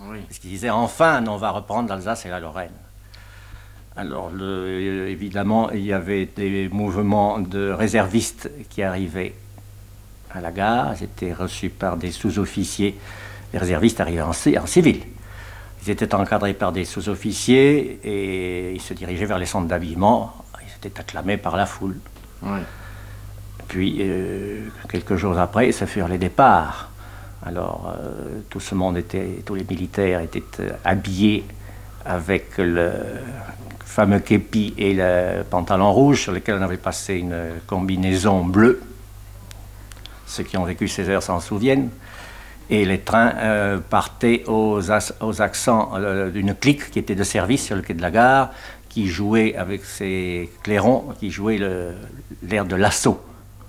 Oui. Parce qu'ils disaient enfin on va reprendre l'Alsace et la Lorraine. Alors évidemment il y avait des mouvements de réservistes qui arrivaient à la gare, ils étaient reçus par des sous-officiers, les réservistes arrivaient en civil. Ils étaient encadrés par des sous-officiers et ils se dirigeaient vers les centres d'habillement, ils étaient acclamés par la foule. Oui. Puis quelques jours après, ce furent les départs. Alors, tous les militaires étaient habillés avec le fameux képi et le pantalon rouge sur lequel on avait passé une combinaison bleue. Ceux qui ont vécu ces heures s'en souviennent. Et les trains partaient aux accents d'une clique qui était de service sur le quai de la gare, qui jouait avec ses clairons, qui jouait l'air de l'assaut.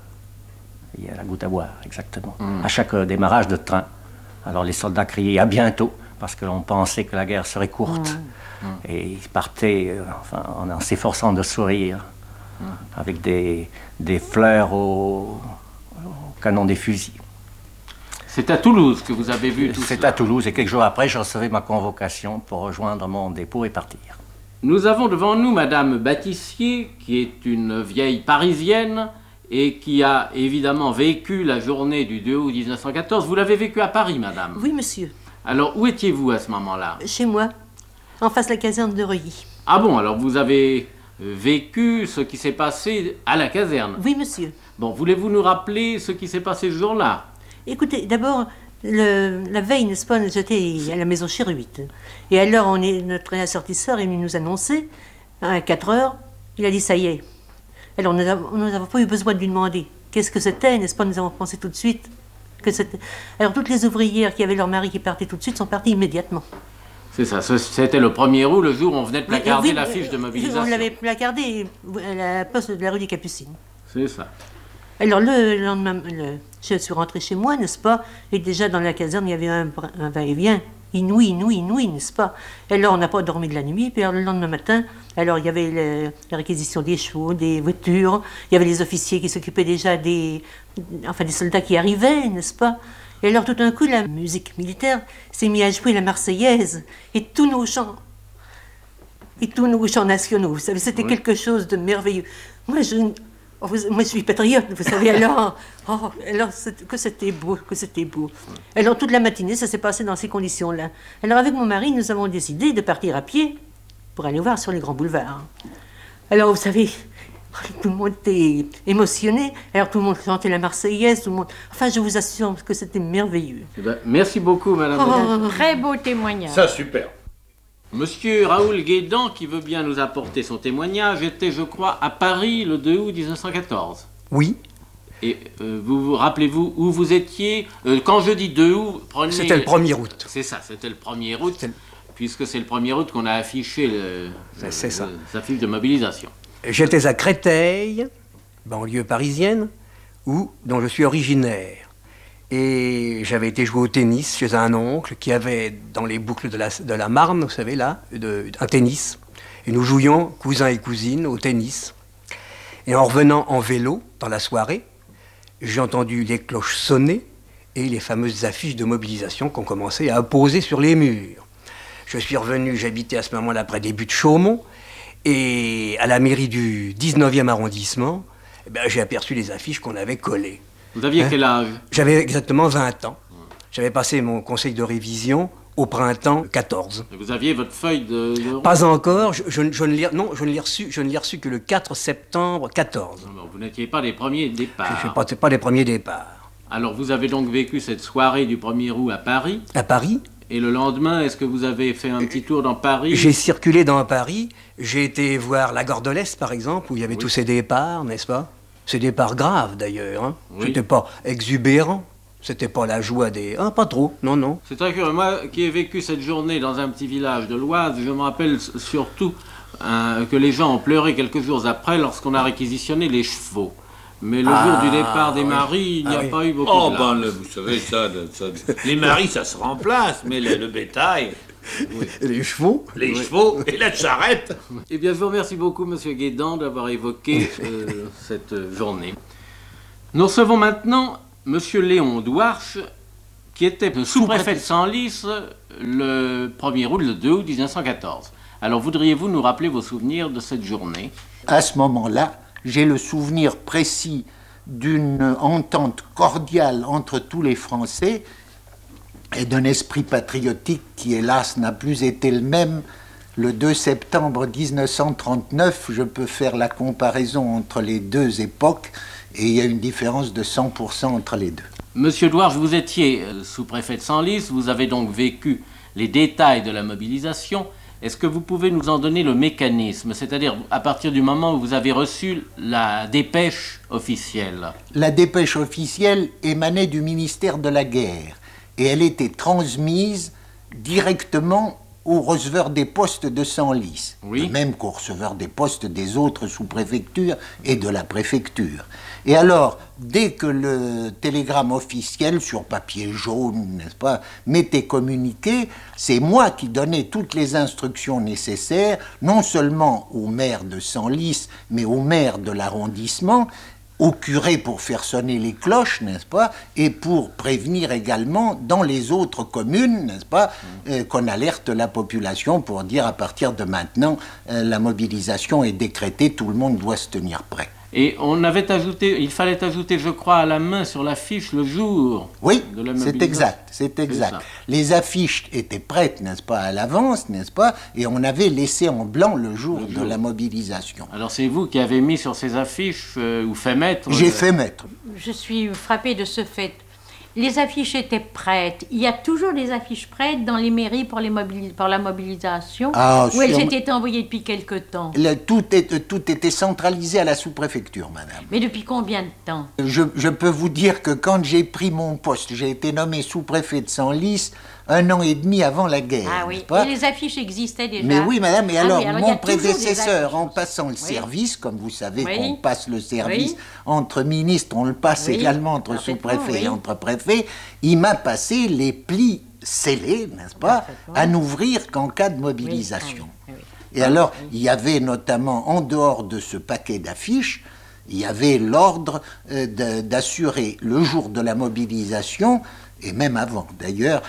Il y a la goutte à boire, exactement. À chaque démarrage de train. Alors les soldats criaient « à bientôt », parce que l'on pensait que la guerre serait courte. Et ils partaient en s'efforçant de sourire, avec des fleurs au canon des fusils. C'est à Toulouse que vous avez vu tout ça. C'est à Toulouse, et quelques jours après, je recevais ma convocation pour rejoindre mon dépôt et partir. Nous avons devant nous Madame Bâtissier, qui est une vieille parisienne, et qui a évidemment vécu la journée du 2 août 1914. Vous l'avez vécu à Paris, madame? Oui, monsieur. Alors, où étiez-vous à ce moment-là? Chez moi, en face de la caserne de Reuilly. Ah bon, alors vous avez vécu ce qui s'est passé à la caserne? Oui, monsieur. Bon, voulez-vous nous rappeler ce qui s'est passé ce jour-là? Écoutez, d'abord, la veille, n'est-ce pas, j'étais à la maison chez Ruit. Et alors, notre assortisseur est venu nous annoncer, à 4 heures, il a dit, ça y est. Alors, nous n'avons pas eu besoin de lui demander qu'est-ce que c'était, n'est-ce pas, nous avons pensé tout de suite que c'était... Alors, toutes les ouvrières qui avaient leur mari qui partait tout de suite sont parties immédiatement. C'est ça, c'était le 1er août, le jour où on venait de placarder l'affiche de mobilisation. On l'avait placardée à la poste de la rue des Capucines. C'est ça. Alors, le lendemain, je suis rentrée chez moi, n'est-ce pas, et déjà dans la caserne, il y avait un va-et-vient inouï, n'est-ce pas. Et alors, on n'a pas dormi de la nuit, puis alors, le lendemain matin, alors il y avait la réquisition des chevaux, des voitures, il y avait les officiers qui s'occupaient déjà des soldats qui arrivaient, n'est-ce pas. Et alors, tout d'un coup, la musique militaire s'est mise à jouer la Marseillaise, et tous nos chants nationaux, vous savez, c'était quelque chose de merveilleux. Moi, je suis patriote, vous savez, alors que c'était beau. Alors, toute la matinée, ça s'est passé dans ces conditions-là. Alors, avec mon mari, nous avons décidé de partir à pied pour aller voir sur les grands boulevards. Alors, vous savez, tout le monde était émotionné. Alors, tout le monde chantait la Marseillaise, tout le monde... Enfin, je vous assure que c'était merveilleux. Eh ben, merci beaucoup, madame. Très beau témoignage. Ça, super. Monsieur Raoul Guédan, qui veut bien nous apporter son témoignage, était, je crois, à Paris le 2 août 1914. Oui. Et vous rappelez-vous où vous étiez quand je dis 2 août, prenez... C'était le 1er août. C'est ça, c'était le 1er août, puisque c'est le 1er août qu'on a affiché sa fiche de mobilisation. J'étais à Créteil, banlieue parisienne, dont je suis originaire. Et j'avais été jouer au tennis chez un oncle qui avait dans les boucles de la Marne, vous savez là, un tennis. Et nous jouions, cousins et cousines, au tennis. Et en revenant en vélo, dans la soirée, j'ai entendu les cloches sonner et les fameuses affiches de mobilisation qu'on commençait à apposer sur les murs. Je suis revenu, j'habitais à ce moment-là près des buttes Chaumont, et à la mairie du 19e arrondissement, j'ai aperçu les affiches qu'on avait collées. Vous aviez quel âge? J'avais exactement 20 ans. J'avais passé mon conseil de révision au printemps 14. Et vous aviez votre feuille de... Pas encore, je ne l'ai reçu que le 4 septembre 14. Non, vous n'étiez pas les premiers départs. Je ne pas les premiers départs. Alors vous avez donc vécu cette soirée du 1er août à Paris? À Paris. Et le lendemain, est-ce que vous avez fait un petit tour dans Paris? J'ai circulé dans Paris, j'ai été voir la Gare de l'Est par exemple, où il y avait tous ces départs, n'est-ce pas? Ces départs graves d'ailleurs, hein. Oui. C'était pas exubérant, c'était pas la joie des... Ah, pas trop, non. C'est très curieux. Moi qui ai vécu cette journée dans un petit village de l'Oise, je me rappelle surtout que les gens ont pleuré quelques jours après lorsqu'on a réquisitionné les chevaux. Mais le jour du départ des maris, il n'y a pas eu beaucoup de larmes. Vous savez, les maris, ça se remplace, mais le bétail... Oui. Et les chevaux? Les chevaux et la charrette. Eh bien, je vous remercie beaucoup, monsieur Guédan, d'avoir évoqué cette journée. Nous recevons maintenant monsieur Léon Douarche, qui était sous-préfet de Senlis le 1er août, le 2 août 1914. Alors voudriez-vous nous rappeler vos souvenirs de cette journée? À ce moment-là, j'ai le souvenir précis d'une entente cordiale entre tous les Français et d'un esprit patriotique qui, hélas, n'a plus été le même. Le 2 septembre 1939, je peux faire la comparaison entre les deux époques et il y a une différence de 100% entre les deux. Monsieur Douarche, vous étiez sous-préfet de Senlis, vous avez donc vécu les détails de la mobilisation. Est-ce que vous pouvez nous en donner le mécanisme, c'est-à-dire à partir du moment où vous avez reçu la dépêche officielle? La dépêche officielle émanait du ministère de la Guerre et elle était transmise directement au receveur des postes de Senlis, oui. De même qu'au receveur des postes des autres sous-préfectures et de la préfecture. Et alors, dès que le télégramme officiel sur papier jaune, n'est-ce pas, m'était communiqué, c'est moi qui donnais toutes les instructions nécessaires, non seulement au maire de Senlis, mais au maire de l'arrondissement, au curé pour faire sonner les cloches, n'est-ce pas, et pour prévenir également dans les autres communes, n'est-ce pas, qu'on alerte la population pour dire à partir de maintenant, la mobilisation est décrétée, tout le monde doit se tenir prêt. Et on avait ajouté, il fallait ajouter, je crois, à la main sur l'affiche le jour oui, de la mobilisation. C'est exact. Les affiches étaient prêtes, n'est-ce pas, à l'avance, n'est-ce pas, et on avait laissé en blanc le jour de la mobilisation. Alors c'est vous qui avez mis sur ces affiches ou fait mettre? J'ai fait mettre. Je suis frappée de ce fait. Les affiches étaient prêtes. Il y a toujours des affiches prêtes dans les mairies pour la mobilisation, où elles étaient envoyées depuis quelque temps. Tout était centralisé à la sous-préfecture, madame. Mais depuis combien de temps? Je peux vous dire que quand j'ai pris mon poste, j'ai été nommé sous-préfet de Senlis 1 an et demi avant la guerre. Ah oui, pas? et les affiches existaient déjà. Mais oui, madame, et alors, alors mon prédécesseur, en passant le service, comme vous savez qu'on passe le service entre ministres, on le passe également entre sous-préfets et entre préfets, il m'a passé les plis scellés, n'est-ce pas, à n'ouvrir qu'en cas de mobilisation. Et alors, il y avait notamment, en dehors de ce paquet d'affiches, il y avait l'ordre d'assurer le jour de la mobilisation, et même avant d'ailleurs,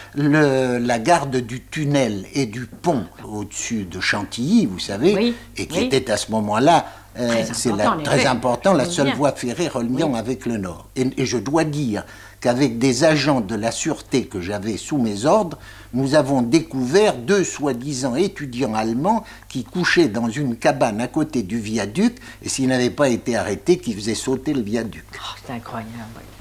la garde du tunnel et du pont au-dessus de Chantilly, vous savez, et qui était à ce moment-là, très important, la seule voie ferrée reliant avec le Nord. Et je dois dire qu'avec des agents de la sûreté que j'avais sous mes ordres, nous avons découvert 2 soi-disant étudiants allemands qui couchaient dans une cabane à côté du viaduc, et s'ils n'avaient pas été arrêtés, qui faisaient sauter le viaduc. Oh, c'est incroyable.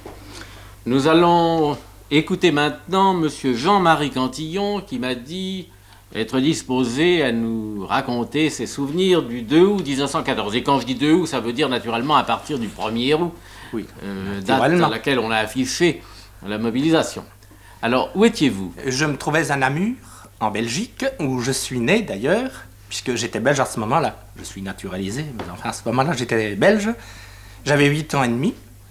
Nous allons écoutez maintenant Monsieur Jean-Marie Cantillon qui m'a dit être disposé à nous raconter ses souvenirs du 2 août 1914. Et quand je dis 2 août, ça veut dire naturellement à partir du 1er août, date à laquelle on a affiché la mobilisation. Alors, où étiez-vous? Je me trouvais à Namur, en Belgique, où je suis né d'ailleurs, puisque j'étais belge à ce moment-là. Je suis naturalisé, mais enfin à ce moment-là j'étais belge. J'avais 8 ans et demi.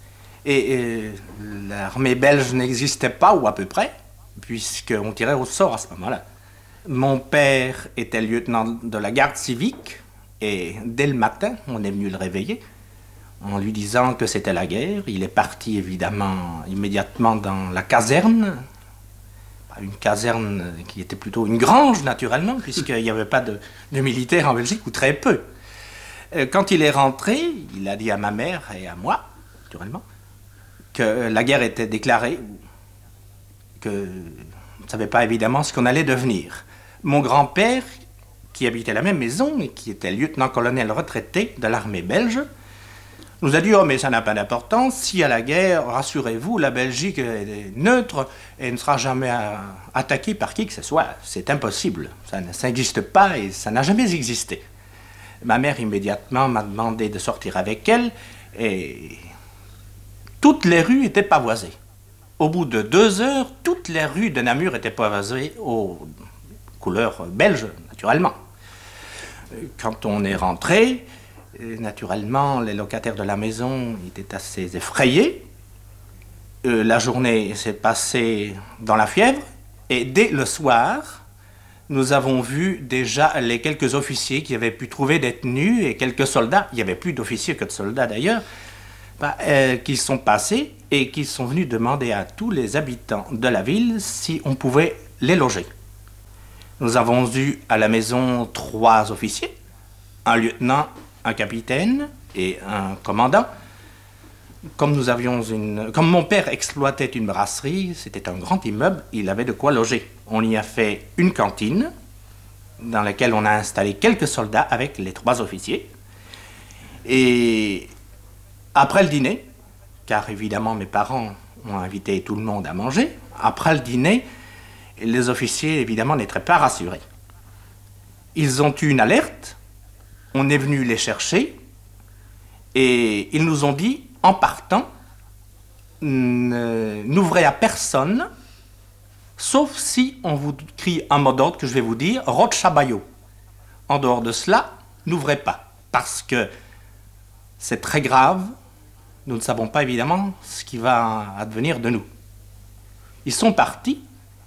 Et l'armée belge n'existait pas, ou à peu près, puisqu'on tirait au sort à ce moment-là. Mon père était lieutenant de la garde civique, et dès le matin, on est venu le réveiller, en lui disant que c'était la guerre. Il est parti, évidemment, immédiatement dans la caserne, une caserne qui était plutôt une grange, naturellement, puisqu'il n'y avait pas de militaires en Belgique, ou très peu. Quand il est rentré, il a dit à ma mère et à moi, naturellement, que la guerre était déclarée, que on ne savait pas évidemment ce qu'on allait devenir. Mon grand-père, qui habitait la même maison et qui était lieutenant-colonel retraité de l'armée belge, nous a dit « Oh, mais ça n'a pas d'importance, s'il y a la guerre, rassurez-vous, la Belgique est neutre et ne sera jamais attaquée par qui que ce soit. C'est impossible, ça n'existe pas et ça n'a jamais existé. » Ma mère, immédiatement, m'a demandé de sortir avec elle et toutes les rues étaient pavoisées. Au bout de 2 heures, toutes les rues de Namur étaient pavoisées aux couleurs belges, naturellement. Quand on est rentré, naturellement, les locataires de la maison étaient assez effrayés. La journée s'est passée dans la fièvre, et dès le soir, nous avons vu déjà les quelques officiers qui avaient pu trouver détenus et quelques soldats. Il n'y avait plus d'officiers que de soldats d'ailleurs. qui sont passés et qui sont venus demander à tous les habitants de la ville si on pouvait les loger. Nous avons eu à la maison 3 officiers, un lieutenant, un capitaine et un commandant. Comme mon père exploitait une brasserie, c'était un grand immeuble, il avait de quoi loger. On y a fait une cantine dans laquelle on a installé quelques soldats avec les 3 officiers. Et après le dîner, car évidemment mes parents ont invité tout le monde à manger, après le dîner, les officiers évidemment n'étaient pas rassurés. Ils ont eu une alerte, on est venu les chercher et ils nous ont dit, en partant, n'ouvrez à personne, sauf si on vous crie un mot d'ordre que je vais vous dire, Rotchabayo. En dehors de cela, n'ouvrez pas, parce que c'est très grave, nous ne savons pas évidemment ce qui va advenir de nous. Ils sont partis,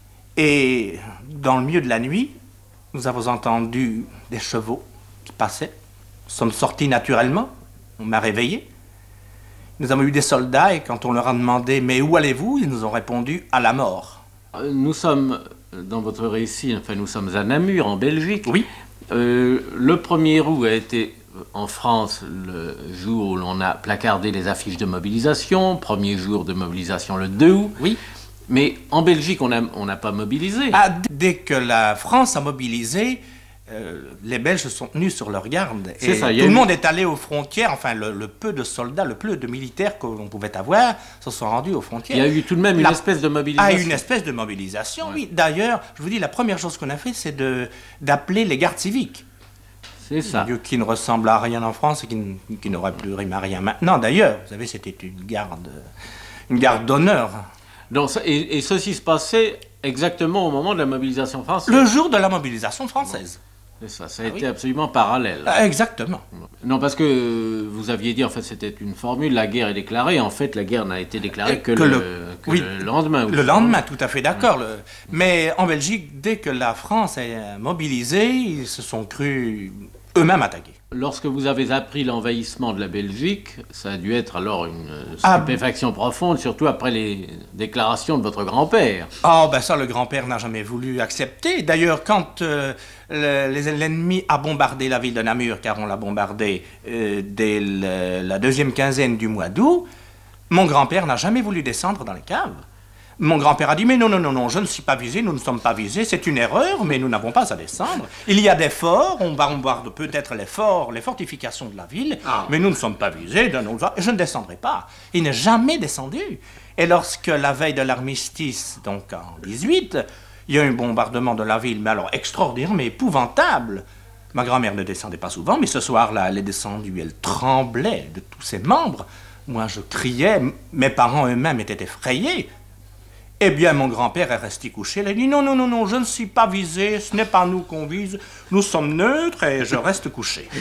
et dans le milieu de la nuit, nous avons entendu des chevaux qui passaient. Nous sommes sortis naturellement, on m'a réveillé. Nous avons eu des soldats et quand on leur a demandé « Mais où allez-vous ?» ils nous ont répondu « À la mort ». Nous sommes, dans votre récit, enfin nous sommes à Namur, en Belgique. Oui. Le 1er août a été en France le jour où l'on a placardé les affiches de mobilisation. Premier jour de mobilisation le 2 août. Oui. Mais en Belgique, on n'a pas mobilisé. Dès que la France a mobilisé, les Belges sont tenus sur leur garde. Et ça, tout le monde est allé aux frontières, enfin le peu de soldats, le peu de militaires que l'on pouvait avoir, se sont rendus aux frontières. Il y a eu tout de même une espèce de mobilisation. Une espèce de mobilisation, oui. D'ailleurs, je vous dis, la première chose qu'on a fait, c'est d'appeler les gardes civiques. C'est ça. Lieu qui ne ressemble à rien en France et qui n'aurait plus rime à rien maintenant. D'ailleurs, vous savez, c'était une garde d'honneur. Donc, et ceci se passait exactement au moment de la mobilisation française. Le jour de la mobilisation française. C'est ça a été absolument parallèle. Exactement. Non, parce que vous aviez dit, en fait, c'était une formule, la guerre est déclarée. En fait, la guerre n'a été déclarée que le lendemain. Le lendemain, tout à fait d'accord. Mais en Belgique, dès que la France est mobilisée, ils se sont crus eux-mêmes attaqués. Lorsque vous avez appris l'envahissement de la Belgique, ça a dû être alors une stupéfaction profonde, surtout après les déclarations de votre grand-père. Ça, le grand-père n'a jamais voulu accepter. D'ailleurs, quand l'ennemi a bombardé la ville de Namur, car on l'a bombardée dès la 2e quinzaine du mois d'août, mon grand-père n'a jamais voulu descendre dans les caves. Mon grand-père a dit, mais non, je ne suis pas visé, nous ne sommes pas visés, c'est une erreur, mais nous n'avons pas à descendre. Il y a des forts, on bombarde peut-être les forts, les fortifications de la ville, mais nous ne sommes pas visés, je ne descendrai pas. Il n'est jamais descendu. Et lorsque la veille de l'armistice, donc en 18, il y a eu un bombardement de la ville, mais alors extraordinaire, mais épouvantable. Ma grand-mère ne descendait pas souvent, mais ce soir-là, elle est descendue, elle tremblait de tous ses membres. Moi, je criais, mes parents eux-mêmes étaient effrayés. Eh bien, mon grand-père est resté couché. Il a dit non, je ne suis pas visé, ce n'est pas nous qu'on vise, nous sommes neutres et je reste couché.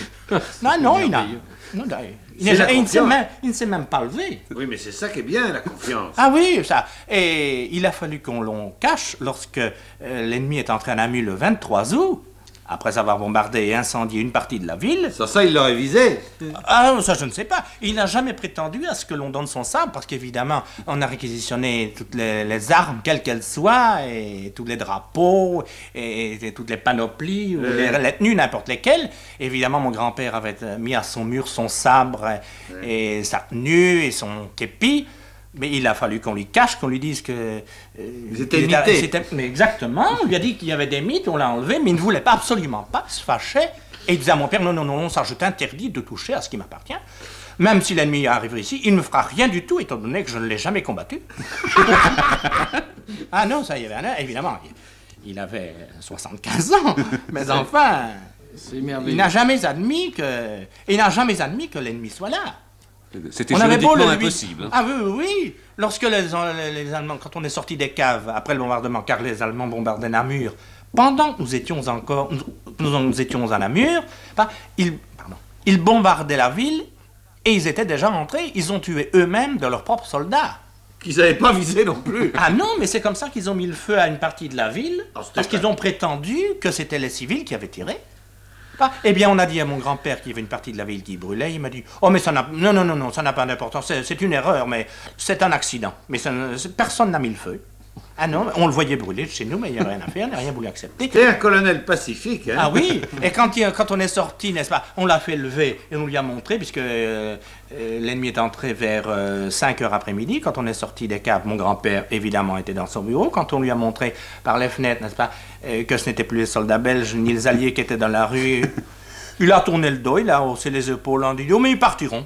Il ne s'est même pas levé. Oui, mais c'est ça qui est bien, la confiance. Ah oui, ça. Et il a fallu qu'on l'on cache lorsque l'ennemi est entré à Namur le 23 août. Après avoir bombardé et incendié une partie de la ville... Ça, il l'aurait visé. Ça, je ne sais pas. Il n'a jamais prétendu à ce que l'on donne son sabre, parce qu'évidemment, on a réquisitionné toutes les armes, quelles qu'elles soient, et tous les drapeaux, et toutes les panoplies, ou les tenues, n'importe lesquelles. Évidemment, mon grand-père avait mis à son mur son sabre, et sa tenue, et son képi. Mais il a fallu qu'on lui cache, qu'on lui dise que... C'était imité. Mais exactement, on lui a dit qu'il y avait des mythes, on l'a enlevé, mais il ne voulait pas, absolument pas, il se fâchait. Et il disait à mon père, non, ça je t'interdis de toucher à ce qui m'appartient. Même si l'ennemi arrive ici, il ne me fera rien du tout, étant donné que je ne l'ai jamais combattu. Non, ça y avait, évidemment, il avait 75 ans, mais enfin, il n'a jamais admis que l'ennemi soit là. C'était juridiquement impossible. Oui. Lorsque les Allemands, quand on est sorti des caves après le bombardement, car les Allemands bombardaient Namur, pendant que nous étions à Namur, ils bombardaient la ville et ils étaient déjà rentrés. Ils ont tué eux-mêmes de leurs propres soldats. Qu'ils n'avaient pas visé non plus. Non, mais c'est comme ça qu'ils ont mis le feu à une partie de la ville, parce qu'ils ont prétendu que c'était les civils qui avaient tiré. Eh bien, on a dit à mon grand-père qu'il y avait une partie de la ville qui brûlait. Il m'a dit, oh, mais ça n'a... Non, ça n'a pas d'importance. C'est une erreur, mais c'est un accident. Mais personne n'a mis le feu. Ah non, on le voyait brûler chez nous, mais il n'y a rien à faire, on n'a rien voulu accepter. C'est un colonel pacifique, hein? Ah oui, et quand on est sorti, n'est-ce pas, on l'a fait lever et on lui a montré, puisque l'ennemi est entré vers 5 heures après-midi. Quand on est sorti des caves, mon grand-père, évidemment, était dans son bureau. Quand on lui a montré par les fenêtres, n'est-ce pas, que ce n'était plus les soldats belges, ni les alliés qui étaient dans la rue, il a tourné le dos, il a haussé les épaules en disant, oh, mais ils partiront.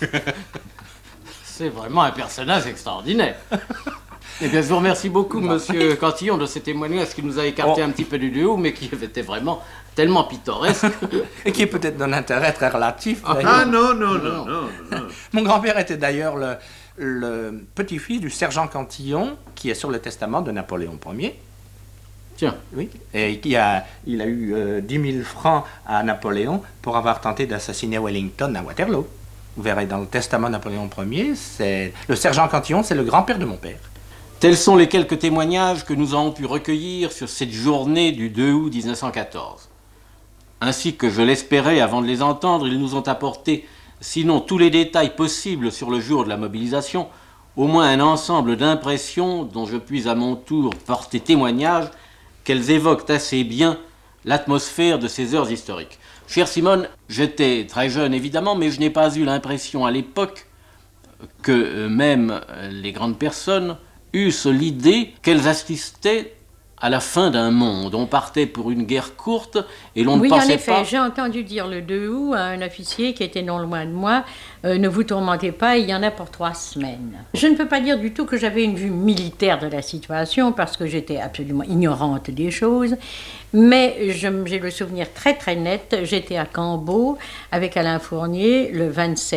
C'est vraiment un personnage extraordinaire. Eh bien, je vous remercie beaucoup, monsieur Cantillon, de ces témoignages qui nous a écarté un petit peu du duo, mais qui était vraiment tellement pittoresque. Et qui est peut-être d'un intérêt très relatif. Ah non. Mon grand-père était d'ailleurs le petit-fils du sergent Cantillon, qui est sur le testament de Napoléon Ier. Tiens. Oui, et il a eu 10 000 francs à Napoléon pour avoir tenté d'assassiner Wellington à Waterloo. Vous verrez dans le testament de Napoléon Ier, le sergent Cantillon, c'est le grand-père de mon père. Tels sont les quelques témoignages que nous avons pu recueillir sur cette journée du 2 août 1914. Ainsi que je l'espérais avant de les entendre, ils nous ont apporté, sinon tous les détails possibles sur le jour de la mobilisation, au moins un ensemble d'impressions dont je puis à mon tour porter témoignage, qu'elles évoquent assez bien l'atmosphère de ces heures historiques. Chère Simone, j'étais très jeune évidemment, mais je n'ai pas eu l'impression à l'époque que même les grandes personnes eussent l'idée qu'elles assistaient à la fin d'un monde. On partait pour une guerre courte et l'on ne pensait pas... Oui, en effet, j'ai entendu dire le 2 août à un officier qui était non loin de moi, ne vous tourmentez pas, il y en a pour 3 semaines. Je ne peux pas dire du tout que j'avais une vue militaire de la situation parce que j'étais absolument ignorante des choses, mais j'ai le souvenir très très net. J'étais à Cambo avec Alain Fournier le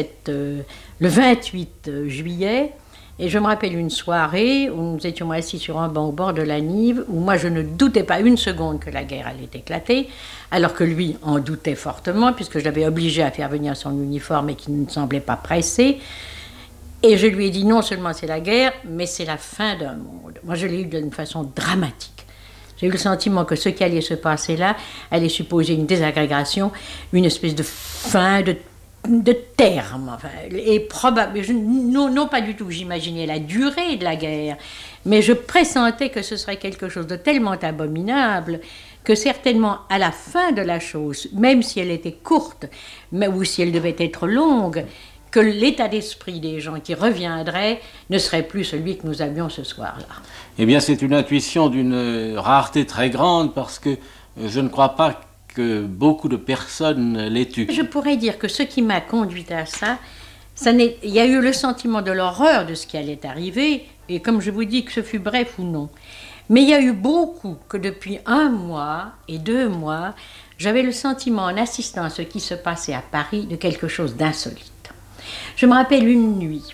28 juillet. Et je me rappelle une soirée où nous étions assis sur un banc au bord de la Nive, où moi je ne doutais pas une seconde que la guerre allait éclater, alors que lui en doutait fortement, puisque je l'avais obligé à faire venir son uniforme et qu'il ne semblait pas pressé. Et je lui ai dit non seulement c'est la guerre, mais c'est la fin d'un monde. Moi je l'ai eu d'une façon dramatique. J'ai eu le sentiment que ce qui allait se passer là allait supposer une désagrégation, une espèce de fin, de terme, enfin, et probable, non pas du tout, j'imaginais la durée de la guerre, mais je pressentais que ce serait quelque chose de tellement abominable que certainement à la fin de la chose, même si elle était courte, mais ou si elle devait être longue, que l'état d'esprit des gens qui reviendraient ne serait plus celui que nous avions ce soir-là. Eh bien, c'est une intuition d'une rareté très grande parce que je ne crois pas que beaucoup de personnes l'aient eu. Je pourrais dire que ce qui m'a conduite à ça, il y a eu le sentiment de l'horreur de ce qui allait arriver, et comme je vous dis que ce fut bref ou non. Mais il y a eu beaucoup que depuis 1 mois et 2 mois, j'avais le sentiment en assistant à ce qui se passait à Paris de quelque chose d'insolite. Je me rappelle une nuit,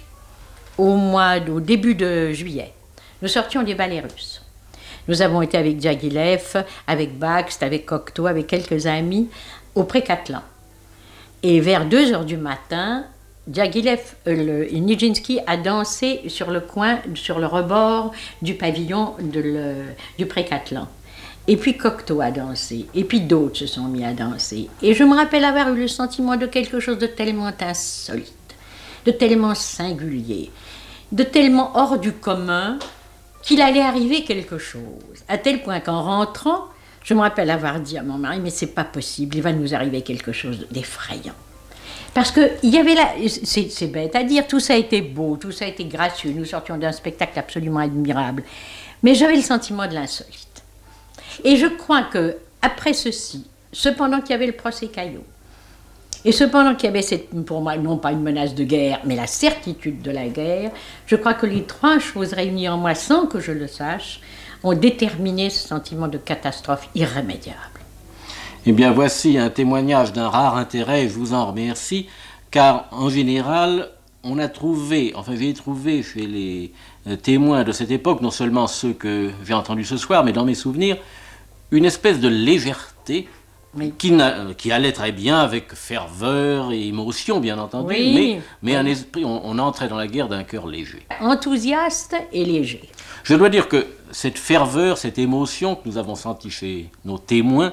au début de juillet, nous sortions des ballets russes. Nous avons été avec Diaghilev, avec Bakst, avec Cocteau, avec quelques amis, au Pré-Catelan. Et vers 2 heures du matin, Diaghilev et Nijinsky a dansé sur le coin, sur le rebord du pavillon du Pré-Catelan. Et puis Cocteau a dansé, et puis d'autres se sont mis à danser. Et je me rappelle avoir eu le sentiment de quelque chose de tellement insolite, de tellement singulier, de tellement hors du commun, qu'il allait arriver quelque chose, à tel point qu'en rentrant, je me rappelle avoir dit à mon mari, mais c'est pas possible, il va nous arriver quelque chose d'effrayant. Parce qu'il y avait là, c'est bête à dire, tout ça a été beau, tout ça a été gracieux, nous sortions d'un spectacle absolument admirable, mais j'avais le sentiment de l'insolite. Et je crois que après ceci, cependant qu'il y avait le procès Caillaux, et cependant qu'il y avait pour moi, non pas une menace de guerre, mais la certitude de la guerre, je crois que les 3 choses réunies en moi, sans que je le sache, ont déterminé ce sentiment de catastrophe irrémédiable. Eh bien, voici un témoignage d'un rare intérêt, je vous en remercie, car en général, on a trouvé, enfin j'ai trouvé chez les témoins de cette époque, non seulement ceux que j'ai entendus ce soir, mais dans mes souvenirs, une espèce de légèreté, oui, qui allait très bien avec ferveur et émotion, bien entendu, oui, mais un esprit, on entrait dans la guerre d'un cœur léger. Enthousiaste et léger. Je dois dire que cette ferveur, cette émotion que nous avons sentie chez nos témoins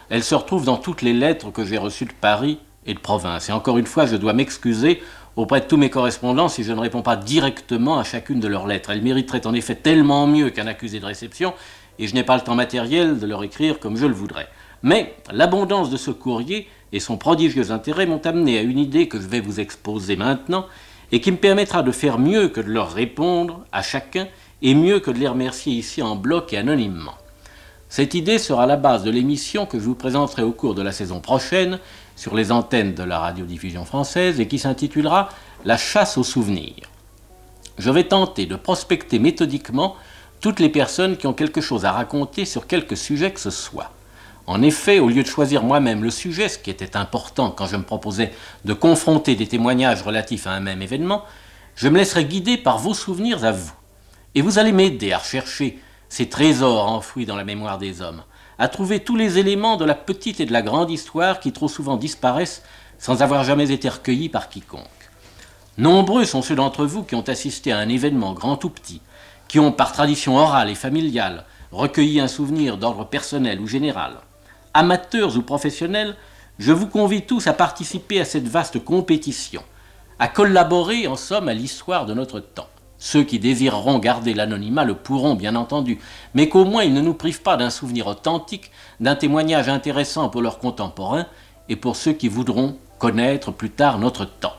Elle se retrouve dans toutes les lettres que j'ai reçues de Paris et de province. Et encore une fois, je dois m'excuser auprès de tous mes correspondants si je ne réponds pas directement à chacune de leurs lettres. Elles mériteraient en effet tellement mieux qu'un accusé de réception, et je n'ai pas le temps matériel de leur écrire comme je le voudrais. Mais l'abondance de ce courrier et son prodigieux intérêt m'ont amené à une idée que je vais vous exposer maintenant, et qui me permettra de faire mieux que de leur répondre à chacun, et mieux que de les remercier ici en bloc et anonymement. Cette idée sera la base de l'émission que je vous présenterai au cours de la saison prochaine sur les antennes de la radiodiffusion française et qui s'intitulera « La chasse aux souvenirs ». Je vais tenter de prospecter méthodiquement toutes les personnes qui ont quelque chose à raconter sur quelque sujet que ce soit. En effet, au lieu de choisir moi-même le sujet, ce qui était important quand je me proposais de confronter des témoignages relatifs à un même événement, je me laisserai guider par vos souvenirs à vous. Et vous allez m'aider à rechercher ces trésors enfouis dans la mémoire des hommes, à trouver tous les éléments de la petite et de la grande histoire qui trop souvent disparaissent sans avoir jamais été recueillis par quiconque. Nombreux sont ceux d'entre vous qui ont assisté à un événement grand ou petit, qui ont par tradition orale et familiale recueilli un souvenir d'ordre personnel ou général. Amateurs ou professionnels, je vous convie tous à participer à cette vaste compétition, à collaborer en somme à l'histoire de notre temps. Ceux qui désireront garder l'anonymat le pourront, bien entendu, mais qu'au moins ils ne nous privent pas d'un souvenir authentique, d'un témoignage intéressant pour leurs contemporains et pour ceux qui voudront connaître plus tard notre temps.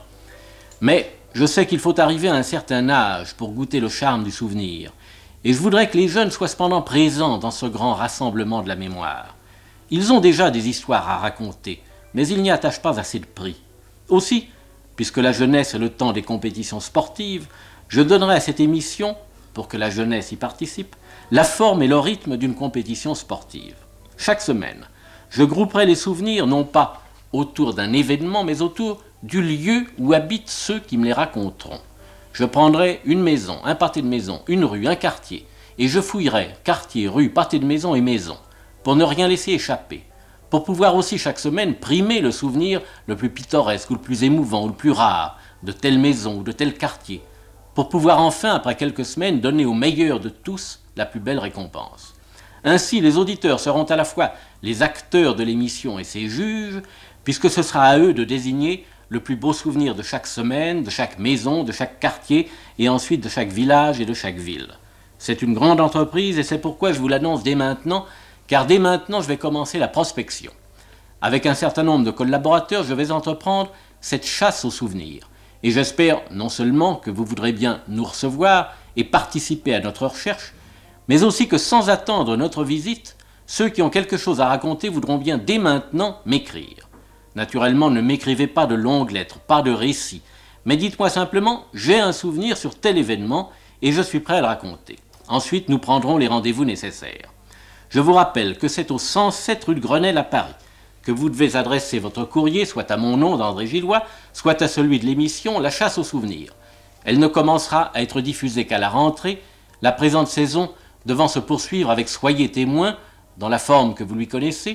Mais je sais qu'il faut arriver à un certain âge pour goûter le charme du souvenir, et je voudrais que les jeunes soient cependant présents dans ce grand rassemblement de la mémoire. Ils ont déjà des histoires à raconter, mais ils n'y attachent pas assez de prix. Aussi, puisque la jeunesse est le temps des compétitions sportives, je donnerai à cette émission, pour que la jeunesse y participe, la forme et le rythme d'une compétition sportive. Chaque semaine, je grouperai les souvenirs non pas autour d'un événement, mais autour du lieu où habitent ceux qui me les raconteront. Je prendrai une maison, un pâté de maison, une rue, un quartier, et je fouillerai quartier, rue, pâté de maison et maison, pour ne rien laisser échapper, pour pouvoir aussi chaque semaine primer le souvenir le plus pittoresque ou le plus émouvant ou le plus rare de telle maison ou de tel quartier, pour pouvoir enfin, après quelques semaines, donner au meilleur de tous la plus belle récompense. Ainsi, les auditeurs seront à la fois les acteurs de l'émission et ses juges, puisque ce sera à eux de désigner le plus beau souvenir de chaque semaine, de chaque maison, de chaque quartier, et ensuite de chaque village et de chaque ville. C'est une grande entreprise et c'est pourquoi je vous l'annonce dès maintenant, car dès maintenant je vais commencer la prospection. Avec un certain nombre de collaborateurs, je vais entreprendre cette chasse aux souvenirs. Et j'espère non seulement que vous voudrez bien nous recevoir et participer à notre recherche, mais aussi que sans attendre notre visite, ceux qui ont quelque chose à raconter voudront bien dès maintenant m'écrire. Naturellement, ne m'écrivez pas de longues lettres, pas de récits, mais dites-moi simplement « j'ai un souvenir sur tel événement et je suis prêt à le raconter ». Ensuite, nous prendrons les rendez-vous nécessaires. Je vous rappelle que c'est au 107 rue de Grenelle à Paris que vous devez adresser votre courrier, soit à mon nom d'André Gillois, soit à celui de l'émission La Chasse aux Souvenirs. Elle ne commencera à être diffusée qu'à la rentrée, la présente saison devant se poursuivre avec Soyez témoins, dans la forme que vous lui connaissez,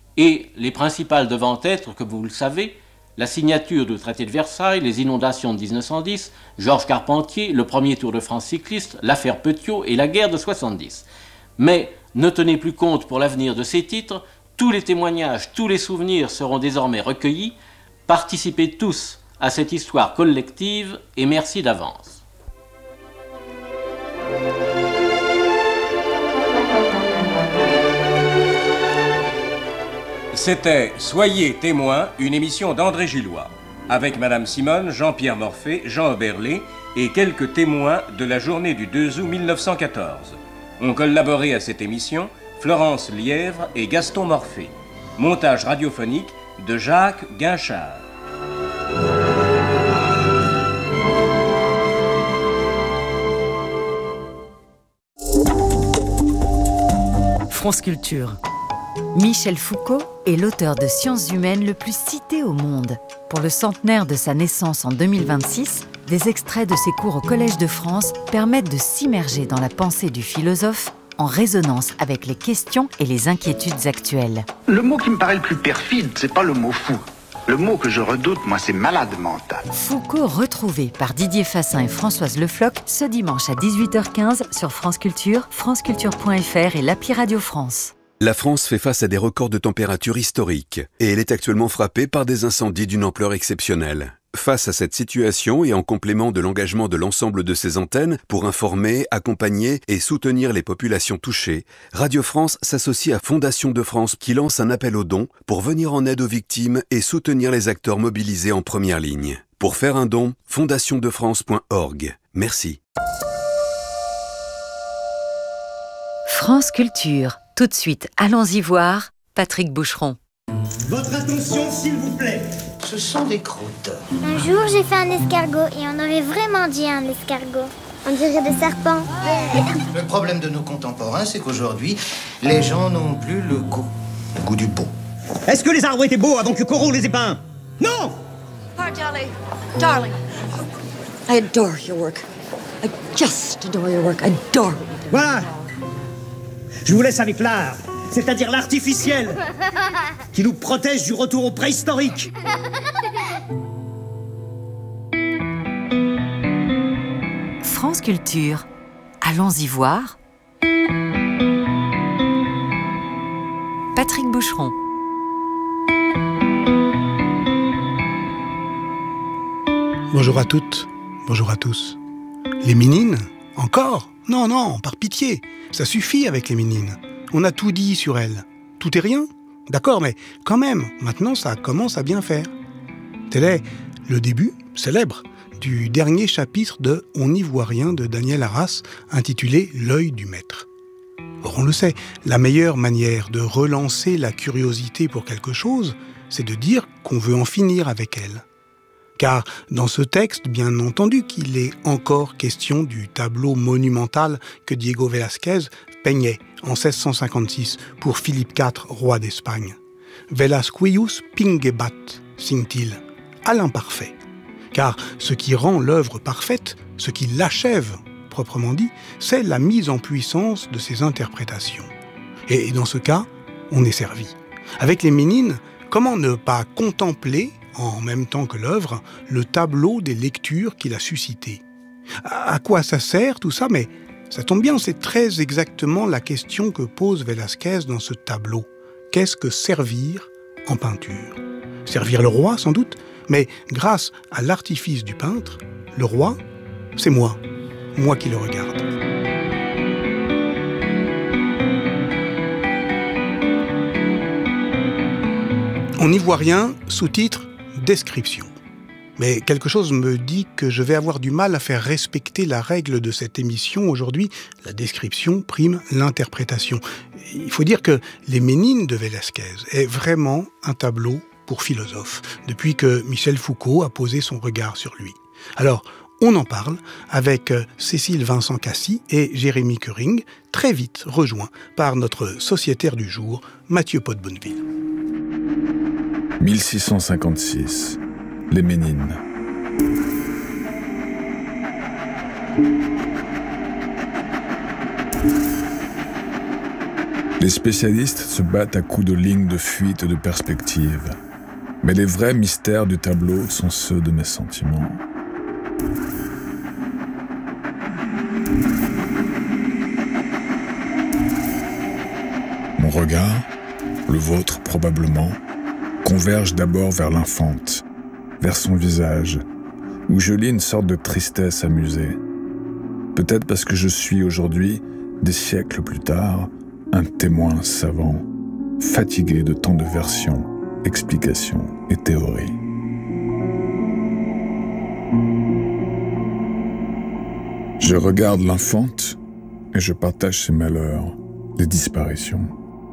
et les principales devant être, que vous le savez, la signature du traité de Versailles, les inondations de 1910, Georges Carpentier, le premier Tour de France cycliste, l'affaire Petiot et la guerre de 70. Mais ne tenez plus compte pour l'avenir de ces titres. Tous les témoignages, tous les souvenirs seront désormais recueillis. Participez tous à cette histoire collective et merci d'avance. C'était Soyez témoins, une émission d'André Gillois, avec Madame Simone, Jean-Pierre Morphée, Jean Oberlé et quelques témoins de la journée du 2 août 1914. Ont collaboré à cette émission Florence Lièvre et Gaston Morphée. Montage radiophonique de Jacques Guinchard. France Culture. Michel Foucault est l'auteur de sciences humaines le plus cité au monde. Pour le centenaire de sa naissance en 2026, des extraits de ses cours au Collège de France permettent de s'immerger dans la pensée du philosophe en résonance avec les questions et les inquiétudes actuelles. Le mot qui me paraît le plus perfide, c'est pas le mot fou. Le mot que je redoute, moi, c'est malade mental. Foucault retrouvé par Didier Fassin et Françoise Le Floch ce dimanche à 18h15 sur France Culture, franceculture.fr et l'appli Radio France. La France fait face à des records de température historiques et elle est actuellement frappée par des incendies d'une ampleur exceptionnelle. Face à cette situation et en complément de l'engagement de l'ensemble de ses antennes pour informer, accompagner et soutenir les populations touchées, Radio France s'associe à Fondation de France qui lance un appel aux dons pour venir en aide aux victimes et soutenir les acteurs mobilisés en première ligne. Pour faire un don, fondationdefrance.org. Merci. France Culture. Tout de suite, allons-y voir Patrick Boucheron. Votre attention, s'il vous plaît. Ce sont des croûtes. Un jour, j'ai fait un escargot et on aurait vraiment dit un escargot. On dirait des serpents. Le problème de nos contemporains, c'est qu'aujourd'hui, les gens n'ont plus le goût du beau. Est-ce que les arbres étaient beaux avant que Corot les ait peints? Non! Oh, darling, I adore your work. I just adore your work. Adore. Voilà. Je vous laisse avec l'art, c'est-à-dire l'artificiel, qui nous protège du retour au préhistorique. France Culture. Allons-y voir. Patrick Boucheron. Bonjour à toutes, bonjour à tous. Les Ménines? Encore? Non, par pitié. Ça suffit avec les Ménines. On a tout dit sur elles. Tout est rien? D'accord, mais quand même, maintenant ça commence à bien faire. Tel est le début, célèbre, du dernier chapitre de On n'y voit rien de Daniel Arras, intitulé L'œil du maître. Or, on le sait, la meilleure manière de relancer la curiosité pour quelque chose, c'est de dire qu'on veut en finir avec elle. Car dans ce texte, bien entendu qu'il est encore question du tableau monumental que Diego Velázquez peignait en 1656 pour Philippe IV, roi d'Espagne. Velasquius pingebat, signe-t-il, à l'imparfait. Car ce qui rend l'œuvre parfaite, ce qui l'achève, proprement dit, c'est la mise en puissance de ses interprétations. Et dans ce cas, on est servi. Avec les Ménines, comment ne pas contempler, en même temps que l'œuvre, le tableau des lectures qu'il a suscité? À quoi ça sert tout ça? Mais ça tombe bien, c'est très exactement la question que pose Velázquez dans ce tableau. Qu'est-ce que servir en peinture? Servir le roi, sans doute, mais grâce à l'artifice du peintre, le roi, c'est moi qui le regarde. On n'y voit rien, sous-titre description. Mais quelque chose me dit que je vais avoir du mal à faire respecter la règle de cette émission aujourd'hui. La description prime l'interprétation. Il faut dire que Les Ménines de Velázquez est vraiment un tableau pour philosophes, depuis que Michel Foucault a posé son regard sur lui. Alors, on en parle avec Cécile Vincent-Cassis et Jérémy Curing, très vite rejoints par notre sociétaire du jour, Mathieu Pot-Bonneville. 1656, Les Ménines. Les spécialistes se battent à coups de lignes de fuite et de perspective. Mais les vrais mystères du tableau sont ceux de mes sentiments. Mon regard, le vôtre probablement, converge d'abord vers l'infante, vers son visage, où je lis une sorte de tristesse amusée. Peut-être parce que je suis aujourd'hui, des siècles plus tard, un témoin savant, fatigué de tant de versions, explications et théories. Je regarde l'infante et je partage ses malheurs, les disparitions.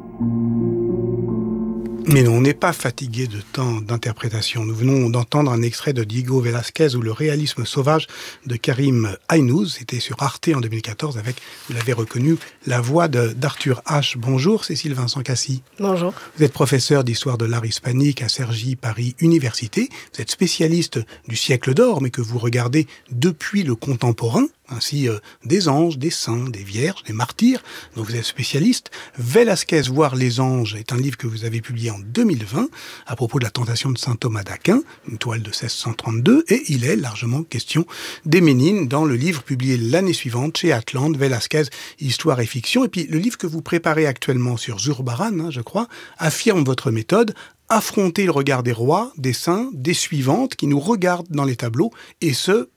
Mais non, on n'est pas fatigué de tant d'interprétations. Nous venons d'entendre un extrait de Diego Velázquez ou Le réalisme sauvage de Karim Aynouz. C'était sur Arte en 2014 avec, vous l'avez reconnu, la voix d'Arthur H. Bonjour Cécile Vincent-Cassis. Bonjour. Vous êtes professeur d'histoire de l'art hispanique à Cergy Paris Université. Vous êtes spécialiste du siècle d'or, mais que vous regardez depuis le contemporain, ainsi des anges, des saints, des vierges, des martyrs, dont vous êtes spécialiste. Velázquez, Voir les anges, est un livre que vous avez publié en 2020 à propos de la tentation de saint Thomas d'Aquin, une toile de 1632, et il est largement question des Ménines dans le livre publié l'année suivante chez Atlante, Velázquez, Histoire et Fiction. Et puis le livre que vous préparez actuellement sur Zurbarán, je crois, affirme votre méthode: affronter le regard des rois, des saints, des suivantes qui nous regardent dans les tableaux et se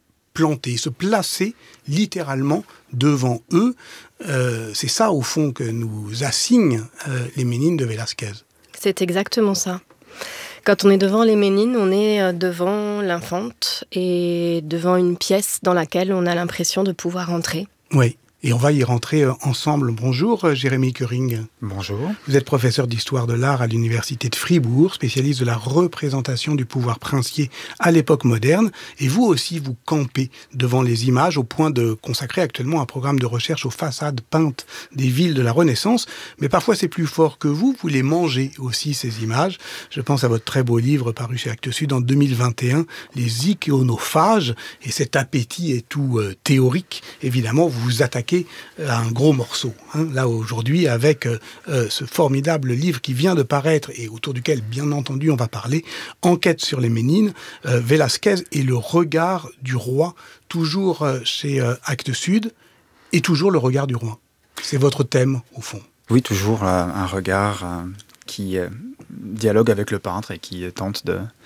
placer littéralement devant eux. C'est ça, au fond, que nous assignent les Ménines de Velázquez. C'est exactement ça. Quand on est devant les Ménines, on est devant l'infante et devant une pièce dans laquelle on a l'impression de pouvoir entrer. Oui. Et on va y rentrer ensemble. Bonjour, Jérémy Curing. Bonjour. Vous êtes professeur d'histoire de l'art à l'université de Fribourg, spécialiste de la représentation du pouvoir princier à l'époque moderne. Et vous aussi, vous campez devant les images au point de consacrer actuellement un programme de recherche aux façades peintes des villes de la Renaissance. Mais parfois, c'est plus fort que vous. Vous les mangez aussi, ces images. Je pense à votre très beau livre paru chez Actes Sud en 2021, Les iconophages. Et cet appétit est tout théorique. Évidemment, vous vous attaquez à un gros morceau, là aujourd'hui, avec ce formidable livre qui vient de paraître et autour duquel, bien entendu, on va parler, Enquête sur les Ménines, Velázquez et le regard du roi, toujours chez Actes Sud, et toujours le regard du roi. C'est votre thème, au fond. Oui, toujours un regard qui dialogue avec le peintre et qui tente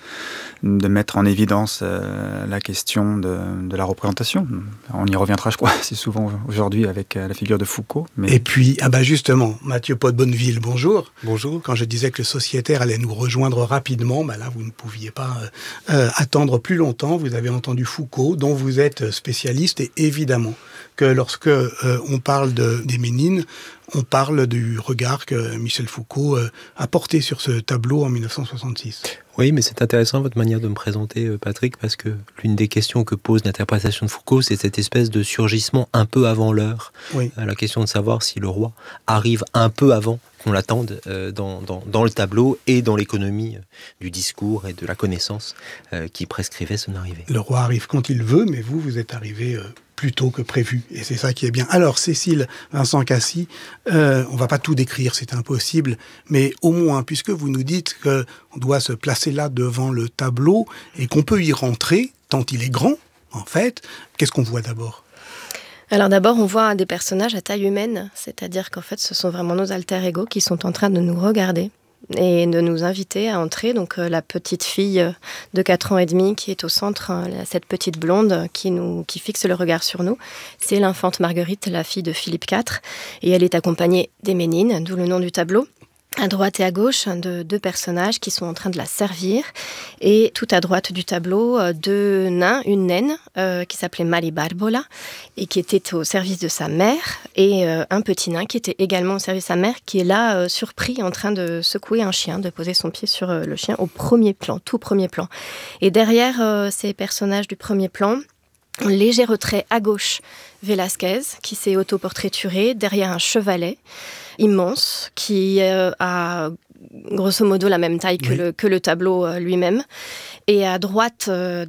de mettre en évidence la question de la représentation. On y reviendra, je crois, assez souvent aujourd'hui avec la figure de Foucault. Mais... Et puis, justement, Mathieu Pot-Bonneville, bonjour. Bonjour. Quand je disais que le sociétaire allait nous rejoindre rapidement, là, vous ne pouviez pas attendre plus longtemps. Vous avez entendu Foucault, dont vous êtes spécialiste, et évidemment que lorsque on parle des Ménines, on parle du regard que Michel Foucault a porté sur ce tableau en 1966. Oui, mais c'est intéressant votre manière de me présenter, Patrick, parce que l'une des questions que pose l'interprétation de Foucault, c'est cette espèce de surgissement un peu avant l'heure. Oui. La question de savoir si le roi arrive un peu avant qu'on l'attende dans le tableau et dans l'économie du discours et de la connaissance qui prescrivait son arrivée. Le roi arrive quand il veut, mais vous êtes arrivé plus tôt que prévu. Et c'est ça qui est bien. Alors, Cécile Vincent-Cassis, on va pas tout décrire, c'est impossible, mais au moins, puisque vous nous dites qu'on doit se placer là devant le tableau et qu'on peut y rentrer, tant il est grand, en fait, qu'est-ce qu'on voit d'abord ? Alors d'abord, on voit des personnages à taille humaine, c'est-à-dire qu'en fait, ce sont vraiment nos alter ego qui sont en train de nous regarder et de nous inviter à entrer. Donc la petite fille de 4 ans et demi qui est au centre, cette petite blonde qui fixe le regard sur nous, c'est l'infante Marguerite, la fille de Philippe IV, et elle est accompagnée des Ménines, d'où le nom du tableau. À droite et à gauche, de 2 personnages qui sont en train de la servir. Et tout à droite du tableau, 2 nains, une naine qui s'appelait Malibarbola et qui était au service de sa mère, et un petit nain qui était également au service de sa mère, qui est là, surpris, en train de secouer un chien, de poser son pied sur le chien au premier plan, tout premier plan. Et derrière ces personnages du premier plan, un léger retrait à gauche, Velázquez, qui s'est autoportraituré derrière un chevalet immense, qui a grosso modo la même taille que le tableau lui-même. Et à droite,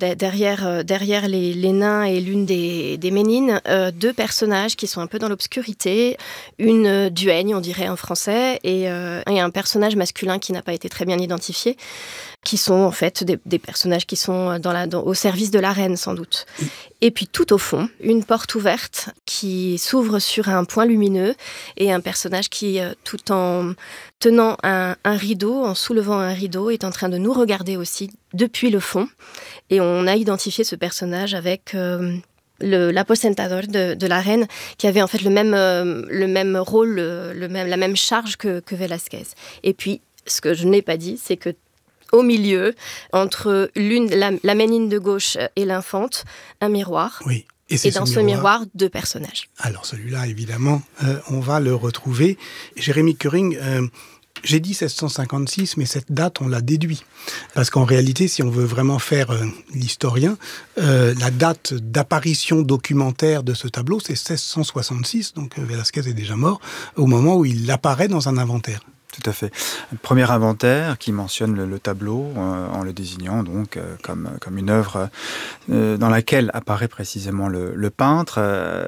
derrière les nains et l'une des Ménines, 2 personnages qui sont un peu dans l'obscurité. Une duègne, on dirait en français, et un personnage masculin qui n'a pas été très bien identifié, qui sont en fait des personnages qui sont au service de la reine, sans doute. Et puis tout au fond, une porte ouverte qui s'ouvre sur un point lumineux et un personnage qui, tout en tenant un rideau, en soulevant un rideau, est en train de nous regarder aussi depuis le fond. Et on a identifié ce personnage avec l'aposentador de la reine, qui avait en fait le même rôle, la même charge que Velázquez. Et puis, ce que je n'ai pas dit, c'est que au milieu, entre la Ménine de gauche et l'infante, un miroir. Oui. Et dans ce miroir, 2 personnages. Alors celui-là, évidemment, on va le retrouver. Jérémy Curing, j'ai dit 1656, mais cette date, on l'a déduit. Parce qu'en réalité, si on veut vraiment faire l'historien, la date d'apparition documentaire de ce tableau, c'est 1666, donc Velázquez est déjà mort, au moment où il apparaît dans un inventaire. Tout à fait. Un premier inventaire qui mentionne le tableau en le désignant donc comme une œuvre dans laquelle apparaît précisément le peintre.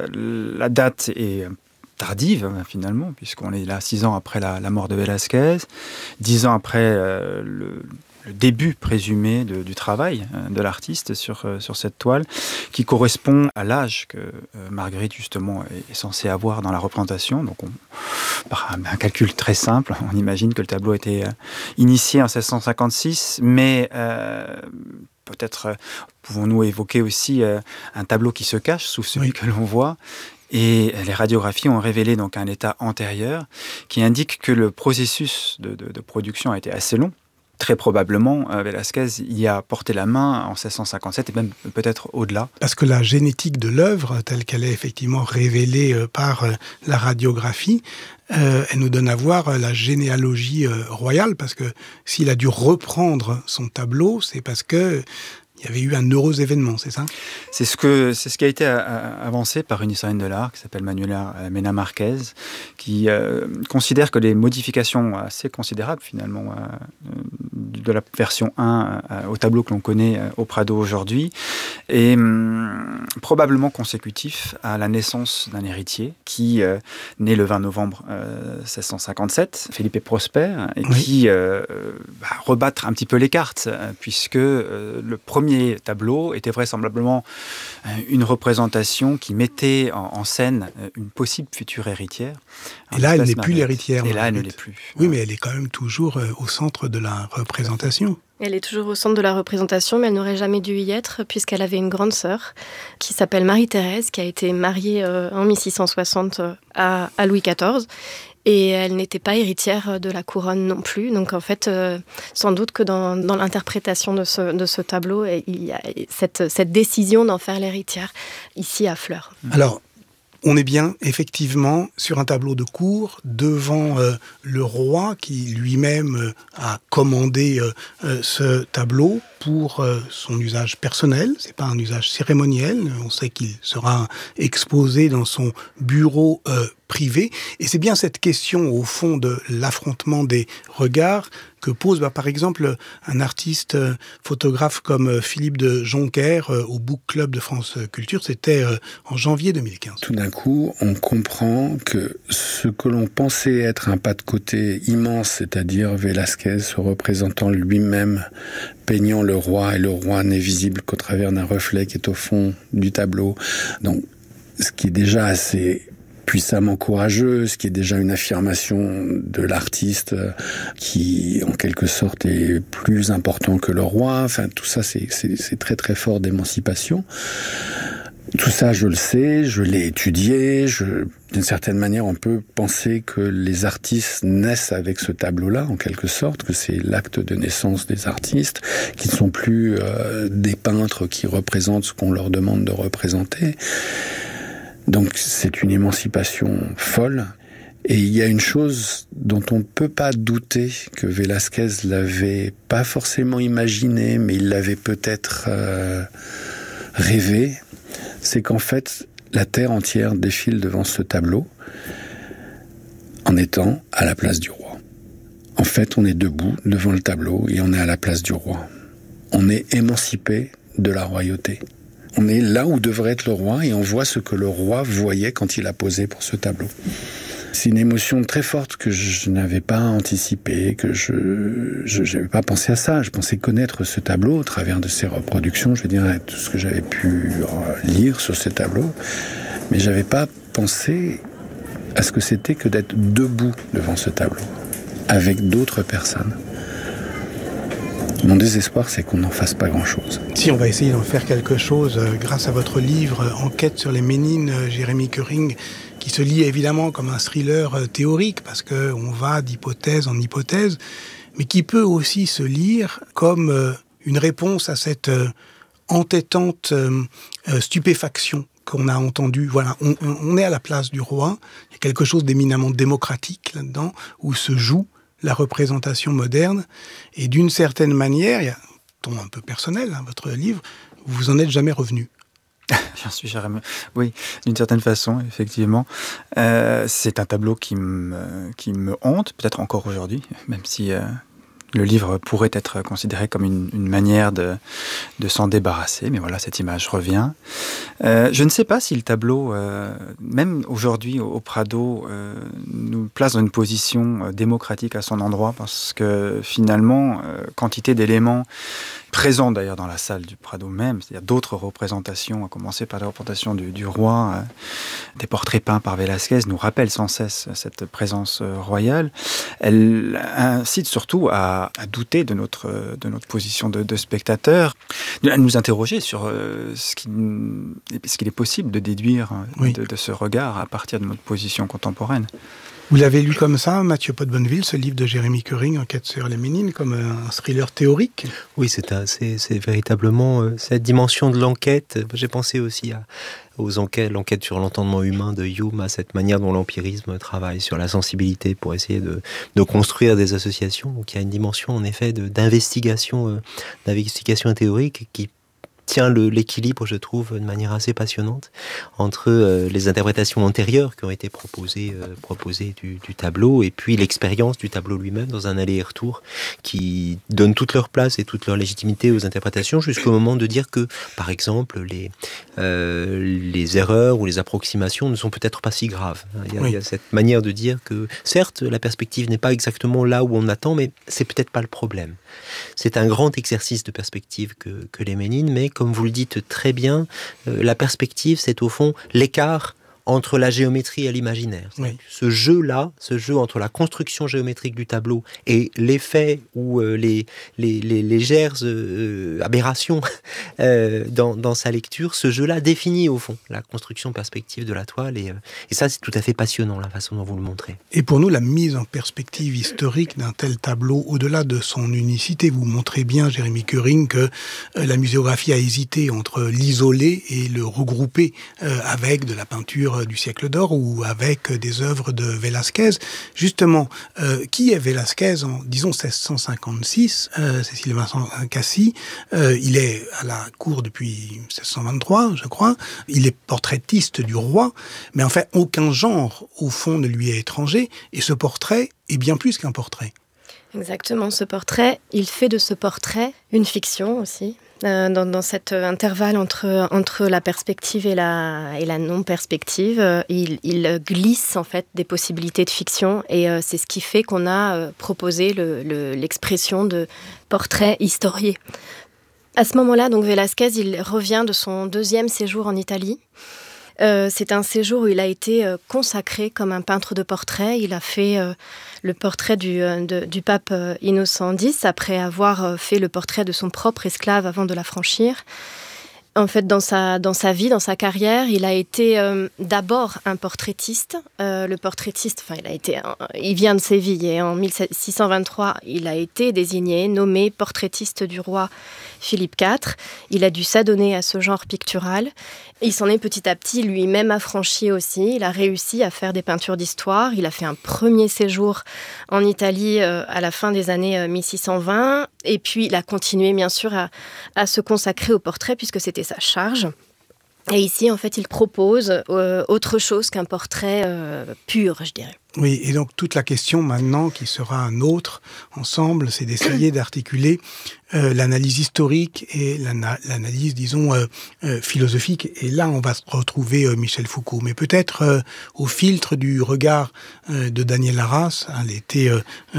La date est tardive finalement, puisqu'on est là 6 ans après la mort de Velázquez, 10 ans après le début présumé du travail de l'artiste sur cette toile, qui correspond à l'âge que Marguerite justement est censée avoir dans la représentation. Donc par un calcul très simple, on imagine que le tableau a été initié en 1656, mais peut-être pouvons-nous évoquer aussi un tableau qui se cache sous celui que l'on voit. Et les radiographies ont révélé donc un état antérieur qui indique que le processus de production a été assez long. Très probablement, Velázquez y a porté la main en 1657 et même peut-être au-delà. Parce que la génétique de l'œuvre, telle qu'elle est effectivement révélée par la radiographie, elle nous donne à voir la généalogie royale, parce que s'il a dû reprendre son tableau, c'est parce que il y avait eu un heureux événement, c'est ça ? C'est ce qui a été avancé par une historienne de l'art qui s'appelle Manuela Mena Marquez, qui considère que les modifications assez considérables finalement de la version 1 au tableau que l'on connaît au Prado aujourd'hui est probablement consécutif à la naissance d'un héritier qui naît le 20 novembre 1657, Felipe Prosper, et qui va rebattre un petit peu les cartes, puisque le premier tableau était vraisemblablement une représentation qui mettait en scène une possible future héritière. Et là, elle n'est plus l'héritière. Et là, elle ne l'est plus. Oui, mais elle est quand même toujours au centre de la représentation. Elle est toujours au centre de la représentation, mais elle n'aurait jamais dû y être, puisqu'elle avait une grande sœur qui s'appelle Marie-Thérèse, qui a été mariée en 1660 à Louis XIV. Et elle n'était pas héritière de la couronne non plus. Donc en fait, sans doute que dans l'interprétation de ce tableau, il y a cette décision d'en faire l'héritière ici à Fleurs. Alors, on est bien effectivement sur un tableau de cour devant le roi qui lui-même a commandé ce tableau pour son usage personnel. C'est pas un usage cérémoniel. On sait qu'il sera exposé dans son bureau privé. Et c'est bien cette question, au fond, de l'affrontement des regards que pose, par exemple, un artiste photographe comme Philippe de Joncker au Book Club de France Culture. C'était en janvier 2015. Tout d'un coup, on comprend que ce que l'on pensait être un pas de côté immense, c'est-à-dire Velázquez se représentant lui-même, peignant le roi, et le roi n'est visible qu'au travers d'un reflet qui est au fond du tableau. Donc, ce qui est déjà assez puissamment courageux, ce qui est déjà une affirmation de l'artiste qui, en quelque sorte, est plus important que le roi. Enfin, tout ça, c'est très très fort d'émancipation. Tout ça, je le sais, je l'ai étudié. D'une certaine manière, on peut penser que les artistes naissent avec ce tableau-là, en quelque sorte, que c'est l'acte de naissance des artistes, qui ne sont plus des peintres qui représentent ce qu'on leur demande de représenter. Donc c'est une émancipation folle. Et il y a une chose dont on ne peut pas douter que Velázquez l'avait pas forcément imaginé, mais il l'avait peut-être rêvé, c'est qu'en fait, la terre entière défile devant ce tableau en étant à la place du roi. En fait, on est debout devant le tableau et on est à la place du roi. On est émancipé de la royauté. On est là où devrait être le roi et on voit ce que le roi voyait quand il a posé pour ce tableau. C'est une émotion très forte que je n'avais pas anticipée, que je n'avais pas pensé à ça. Je pensais connaître ce tableau au travers de ses reproductions, je veux dire, tout ce que j'avais pu lire sur ce tableau. Mais je n'avais pas pensé à ce que c'était que d'être debout devant ce tableau, avec d'autres personnes. Mon désespoir, c'est qu'on n'en fasse pas grand-chose. Si, on va essayer d'en faire quelque chose grâce à votre livre « Enquête sur les Ménines », Jérémy Curing, qui se lit évidemment comme un thriller théorique, parce qu'on va d'hypothèse en hypothèse, mais qui peut aussi se lire comme une réponse à cette entêtante stupéfaction qu'on a entendue. Voilà, on est à la place du roi, il y a quelque chose d'éminemment démocratique là-dedans, où se joue la représentation moderne, et d'une certaine manière, il y a un ton un peu personnel, votre livre, vous en êtes jamais revenu. J'en suis Jérémy. Oui, d'une certaine façon, effectivement. C'est un tableau qui me hante, peut-être encore aujourd'hui, même si le livre pourrait être considéré comme une manière de s'en débarrasser. Mais voilà, cette image revient. Je ne sais pas si le tableau, même aujourd'hui au Prado, nous place dans une position démocratique à son endroit, parce que finalement, quantité d'éléments présents d'ailleurs dans la salle du Prado même, c'est-à-dire d'autres représentations, à commencer par la représentation du roi, des portraits peints par Velázquez, nous rappellent sans cesse cette présence royale. Elle incite surtout à douter de notre position de spectateur, à nous interroger sur ce qu'il est possible de déduire de ce regard à partir de notre position contemporaine. Vous l'avez lu comme ça, Mathieu Pot-Bonneville, ce livre de Jérémy Curing, Enquête sur les Ménines, comme un thriller théorique? Oui, c'est véritablement cette dimension de l'enquête. J'ai pensé aussi l'enquête sur l'entendement humain de Hume, à cette manière dont l'empirisme travaille sur la sensibilité pour essayer de construire des associations. Donc il y a une dimension en effet d'investigation théorique qui tient l'équilibre, je trouve, de manière assez passionnante entre les interprétations antérieures qui ont été proposées du tableau et puis l'expérience du tableau lui-même dans un aller-retour qui donne toute leur place et toute leur légitimité aux interprétations jusqu'au moment de dire que, par exemple, les erreurs ou les approximations ne sont peut-être pas si graves. Il y a cette manière de dire que, certes, la perspective n'est pas exactement là où on attend, mais c'est peut-être pas le problème. C'est un grand exercice de perspective que les Ménines, mais comme vous le dites très bien, la perspective, c'est au fond l'écart entre la géométrie et l'imaginaire. Oui. Ce jeu entre la construction géométrique du tableau et l'effet ou les légères aberrations dans sa lecture, ce jeu-là définit au fond la construction perspective de la toile et ça c'est tout à fait passionnant la façon dont vous le montrez. Et pour nous, la mise en perspective historique d'un tel tableau, au-delà de son unicité, vous montrez bien, Jérémy Curing, que la muséographie a hésité entre l'isoler et le regrouper avec de la peinture du siècle d'or ou avec des œuvres de Velázquez. Justement, qui est Velázquez en, disons, 1656, Cécile Vincent Cassi, il est à la cour depuis 1623, je crois, il est portraitiste du roi, mais en fait, aucun genre, au fond, ne lui est étranger, et ce portrait est bien plus qu'un portrait. Exactement, ce portrait, il fait de ce portrait une fiction aussi. Dans cet intervalle entre la perspective et la non-perspective, il glisse en fait des possibilités de fiction et c'est ce qui fait qu'on a proposé l'expression de portrait historié. À ce moment-là, donc Velázquez, il revient de son deuxième séjour en Italie. C'est un séjour où il a été consacré comme un peintre de portrait. Il a fait le portrait du pape Innocent X après avoir fait le portrait de son propre esclave avant de l'affranchir. En fait, dans sa vie, dans sa carrière, il a été d'abord un portraitiste. Le portraitiste, il vient de Séville et en 1623, il a été désigné, nommé portraitiste du roi Philippe IV. Il a dû s'adonner à ce genre pictural. Il s'en est petit à petit lui-même affranchi aussi. Il a réussi à faire des peintures d'histoire. Il a fait un premier séjour en Italie à la fin des années 1620. Et puis, il a continué, bien sûr, à se consacrer au portrait puisque c'était sa charge. Et ici, en fait, il propose autre chose qu'un portrait pur, je dirais. Oui, et donc toute la question maintenant qui sera nôtre ensemble, c'est d'essayer d'articuler l'analyse historique et l'analyse, disons, philosophique. Et là, on va retrouver Michel Foucault, mais peut-être au filtre du regard de Daniel Arras, l'été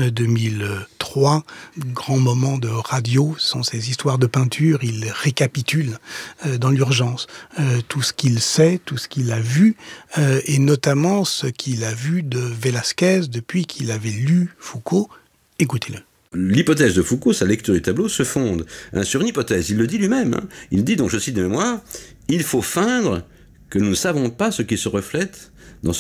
2003, grand moment de radio, sont ces histoires de peinture. Il récapitule dans l'urgence tout ce qu'il sait, tout ce qu'il a vu, et notamment ce qu'il a vu de Velázquez depuis qu'il avait lu Foucault. Écoutez-le. L'hypothèse de Foucault, sa lecture du tableau, se fonde sur une hypothèse. Il le dit lui-même. Il dit, donc je cite de mémoire, « Il faut feindre que nous ne savons pas ce qui se reflète dans ce miroir ».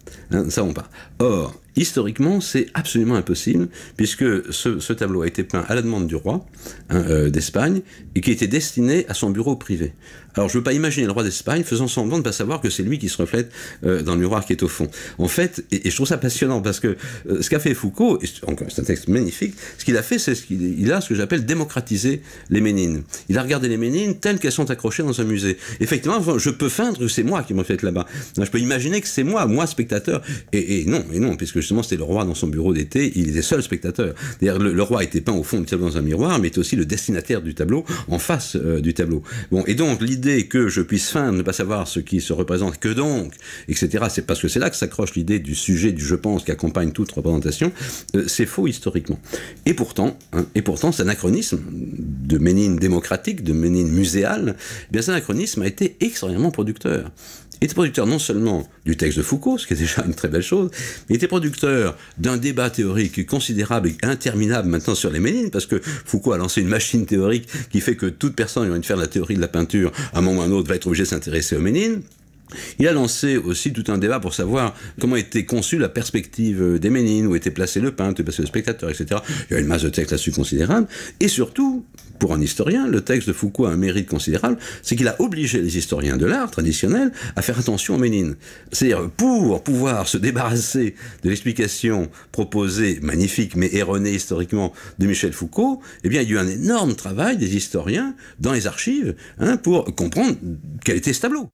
Hein, ne savons pas. Or, historiquement, c'est absolument impossible, puisque ce tableau a été peint à la demande du roi d'Espagne, et qui était destiné à son bureau privé. Alors, je ne veux pas imaginer le roi d'Espagne faisant semblant de ne pas savoir que c'est lui qui se reflète dans le miroir qui est au fond. En fait, et je trouve ça passionnant, parce que ce qu'a fait Foucault, c'est un texte magnifique, ce qu'il a fait, c'est qu'il a ce que j'appelle démocratiser les Ménines. Il a regardé les Ménines telles qu'elles sont accrochées dans un musée. Effectivement, je peux feindre que c'est moi qui me reflète là-bas. Je peux imaginer que c'est moi spectateur, et non, puisque justement c'était le roi dans son bureau d'été, il était seul spectateur. D'ailleurs, le roi était peint au fond du tableau dans un miroir, mais était aussi le destinataire du tableau, en face du tableau. Bon, et donc l'idée que je puisse feindre, ne pas savoir ce qui se représente, que donc, etc., c'est parce que c'est là que s'accroche l'idée du sujet, du je pense, qui accompagne toute représentation, c'est faux historiquement. Et pourtant, cet anachronisme de Ménine démocratique, de Ménine muséale, eh bien cet anachronisme a été extraordinairement producteur. Il était producteur non seulement du texte de Foucault, ce qui est déjà une très belle chose, mais il était producteur d'un débat théorique considérable et interminable maintenant sur les Ménines, parce que Foucault a lancé une machine théorique qui fait que toute personne qui a envie de faire la théorie de la peinture, à un moment ou à un autre, va être obligée de s'intéresser aux Ménines. Il a lancé aussi tout un débat pour savoir comment était conçue la perspective des Ménines, où était placé le peintre, où était placé le spectateur, etc. Il y a une masse de textes là-dessus considérable. Et surtout, pour un historien, le texte de Foucault a un mérite considérable, c'est qu'il a obligé les historiens de l'art traditionnel à faire attention aux Ménines. C'est-à-dire, pour pouvoir se débarrasser de l'explication proposée, magnifique mais erronée historiquement, de Michel Foucault, eh bien, il y a eu un énorme travail des historiens dans les archives pour comprendre quel était ce tableau.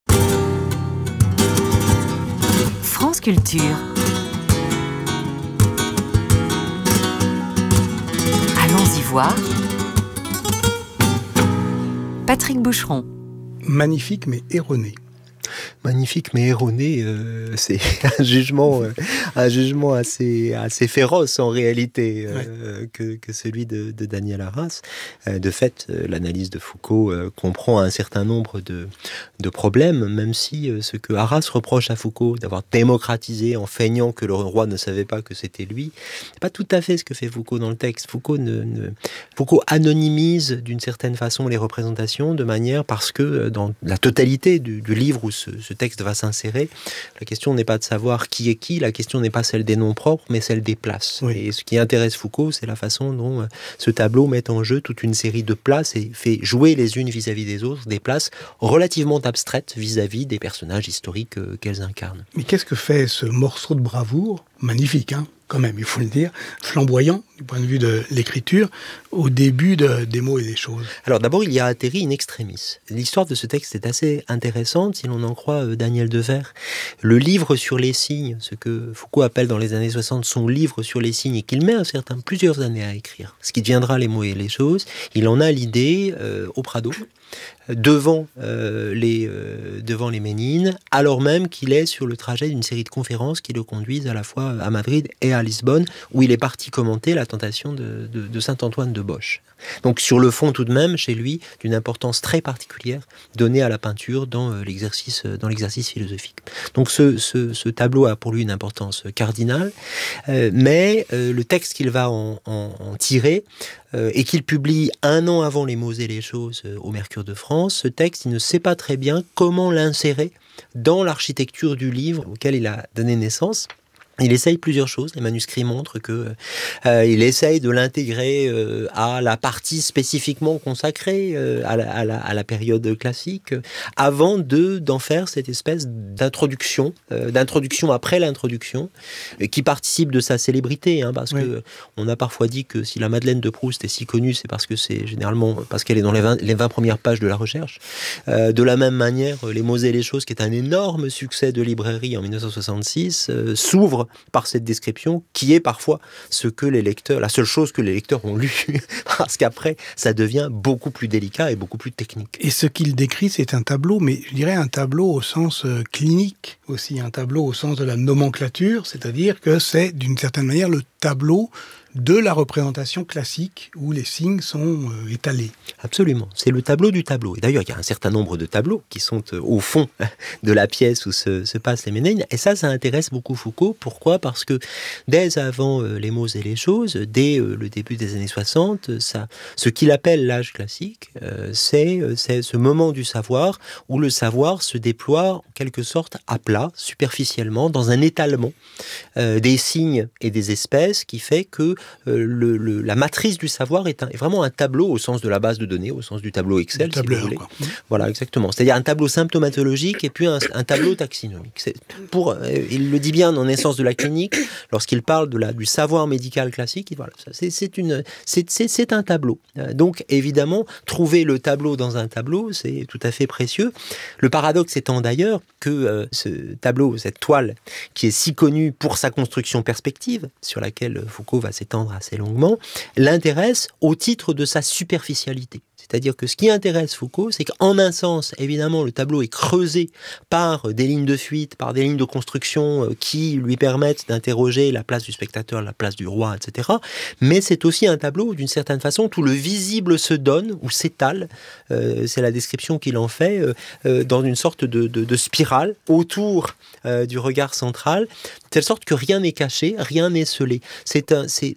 France Culture. Allons-y voir. Patrick Boucheron. Magnifique mais erroné. Magnifique mais erroné, c'est un jugement assez féroce en réalité que celui de Daniel Arras. De fait, l'analyse de Foucault comprend un certain nombre de problèmes, même si ce que Arras reproche à Foucault d'avoir démocratisé en feignant que le roi ne savait pas que c'était lui, c'est pas tout à fait ce que fait Foucault dans le texte. Foucault anonymise d'une certaine façon les représentations de manière parce que dans la totalité du livre où ce texte va s'insérer, la question n'est pas de savoir qui est qui, la question n'est pas celle des noms propres, mais celle des places. Oui. Et ce qui intéresse Foucault, c'est la façon dont ce tableau met en jeu toute une série de places et fait jouer les unes vis-à-vis des autres des places relativement abstraites vis-à-vis des personnages historiques qu'elles incarnent. Mais qu'est-ce que fait ce morceau de bravoure, magnifique, quand même, il faut le dire, flamboyant du point de vue de l'écriture, au début des mots et des choses. Alors d'abord, il y a atterri in extremis. L'histoire de ce texte est assez intéressante, si l'on en croit Daniel Devers. Le livre sur les signes, ce que Foucault appelle dans les années 60 son livre sur les signes, et qu'il met plusieurs années à écrire, ce qui deviendra les mots et les choses, il en a l'idée au Prado, devant les Ménines, alors même qu'il est sur le trajet d'une série de conférences qui le conduisent à la fois à Madrid et à Lisbonne, où il est parti commenter la tentation de Saint-Antoine de Bosch. Donc sur le fond tout de même, chez lui, d'une importance très particulière donnée à la peinture dans l'exercice philosophique. Donc ce tableau a pour lui une importance cardinale, mais le texte qu'il va en tirer, et qu'il publie un an avant Les mots et les choses au Mercure de France, ce texte, il ne sait pas très bien comment l'insérer dans l'architecture du livre auquel il a donné naissance. Il essaye plusieurs choses. Les manuscrits montrent que il essaye de l'intégrer à la partie spécifiquement consacrée à la période classique, avant d'en faire cette espèce d'introduction après l'introduction, qui participe de sa célébrité, parce que on a parfois dit que si la Madeleine de Proust est si connue, c'est parce que c'est généralement parce qu'elle est dans les 20 premières pages de la recherche. De la même manière, Les mots et les choses, qui est un énorme succès de librairie en 1966, s'ouvre par cette description qui est parfois la seule chose que les lecteurs ont lu, parce qu'après ça devient beaucoup plus délicat et beaucoup plus technique. Et ce qu'il décrit, c'est un tableau, mais je dirais un tableau au sens clinique aussi, un tableau au sens de la nomenclature, c'est-à-dire que c'est d'une certaine manière le tableau de la représentation classique où les signes sont étalés. Absolument, c'est le tableau du tableau. Et d'ailleurs, il y a un certain nombre de tableaux qui sont au fond de la pièce où se passent les Ménines. Et ça intéresse beaucoup Foucault. Pourquoi ? Parce que dès avant Les mots et les choses, dès le début des années 60, ce qu'il appelle l'âge classique, c'est ce moment du savoir où le savoir se déploie en quelque sorte à plat, superficiellement, dans un étalement des signes et des espèces qui fait que la matrice du savoir est vraiment un tableau au sens de la base de données, au sens du tableau Excel, si vous voulez. Voilà, exactement. C'est-à-dire un tableau symptomatologique et puis un tableau taxinomique. Il le dit bien dans Naissance de la clinique, lorsqu'il parle du savoir médical classique. Voilà, c'est un tableau. Donc, évidemment, trouver le tableau dans un tableau, c'est tout à fait précieux. Le paradoxe étant d'ailleurs que ce tableau, cette toile, qui est si connue pour sa construction perspective, sur laquelle Foucault va s'étendre assez longuement, l'intéresse au titre de sa superficialité. C'est-à-dire que ce qui intéresse Foucault, c'est qu'en un sens, évidemment, le tableau est creusé par des lignes de fuite, par des lignes de construction qui lui permettent d'interroger la place du spectateur, la place du roi, etc. Mais c'est aussi un tableau où, d'une certaine façon, tout le visible se donne ou s'étale. C'est la description qu'il en fait dans une sorte de spirale autour du regard central, de telle sorte que rien n'est caché, rien n'est scellé. C'est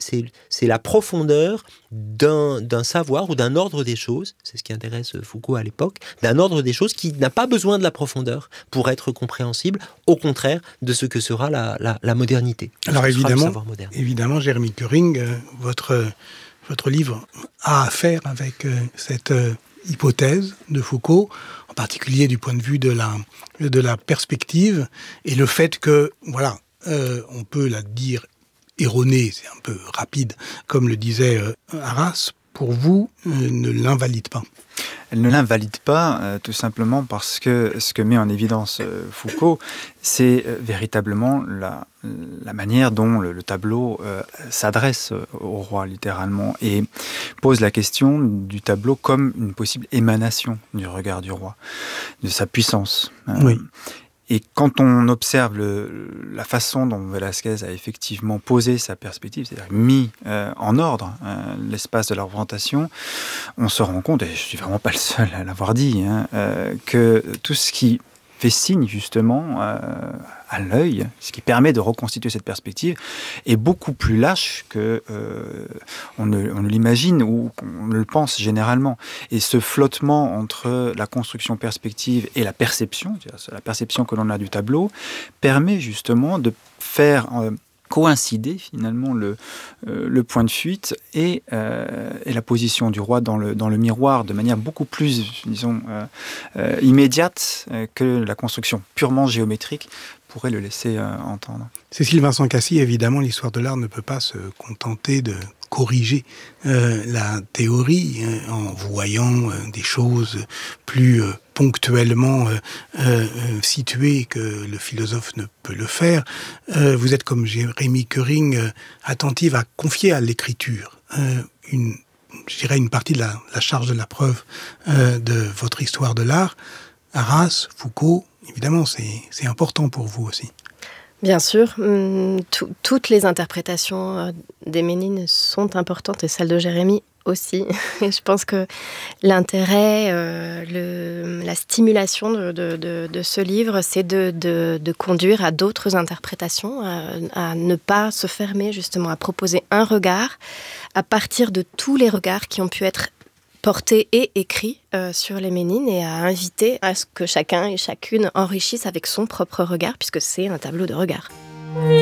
la profondeur d'un savoir ou d'un ordre des choses, c'est ce qui intéresse Foucault à l'époque, d'un ordre des choses qui n'a pas besoin de la profondeur pour être compréhensible, au contraire de ce que sera la modernité. Alors évidemment, Jérémy Kering, votre livre a à faire avec cette hypothèse de Foucault, en particulier du point de vue de la perspective, et le fait que, voilà, on peut la dire erronée, c'est un peu rapide, comme le disait Arras, pour vous, ne l'invalide pas. Elle ne l'invalide pas, tout simplement parce que ce que met en évidence Foucault, c'est véritablement la manière dont le tableau s'adresse au roi, littéralement, et pose la question du tableau comme une possible émanation du regard du roi, de sa puissance. Oui. Et quand on observe la façon dont Velázquez a effectivement posé sa perspective, c'est-à-dire mis en ordre l'espace de la représentation, on se rend compte, et je ne suis vraiment pas le seul à l'avoir dit, que tout ce qui fait signe justement à l'œil, ce qui permet de reconstituer cette perspective, est beaucoup plus lâche que on ne l'imagine ou qu'on ne le pense généralement. Et ce flottement entre la construction perspective et la perception que l'on a du tableau, permet justement de faire coïncider finalement le point de fuite et la position du roi dans le miroir de manière beaucoup plus, disons, immédiate que la construction purement géométrique pourrait le laisser entendre. Cécile Vincent-Cassy, évidemment, l'histoire de l'art ne peut pas se contenter de corriger la théorie en voyant des choses plus ponctuellement situées que le philosophe ne peut le faire. Vous êtes, comme Jérémy Kering, attentive à confier à l'écriture une partie de la charge de la preuve de votre histoire de l'art. Arras, Foucault, évidemment, c'est important pour vous aussi. Bien sûr, toutes les interprétations des Ménines sont importantes et celles de Jérémy aussi. Et je pense que l'intérêt, la stimulation de ce livre, c'est de conduire à d'autres interprétations, à ne pas se fermer justement, à proposer un regard à partir de tous les regards qui ont pu être portés et écrits sur les Ménines, et à inviter à ce que chacun et chacune enrichisse avec son propre regard, puisque c'est un tableau de regard.